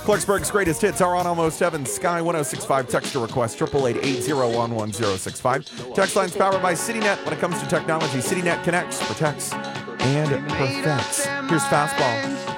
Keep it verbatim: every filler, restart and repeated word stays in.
Clarksburg's greatest hits are on Almost Heaven. Sky one oh six five. Text to request triple eight eight zero one one zero six five. Text line's powered by CityNet. When it comes to technology, CityNet connects, protects, and perfects. Here's Fastball.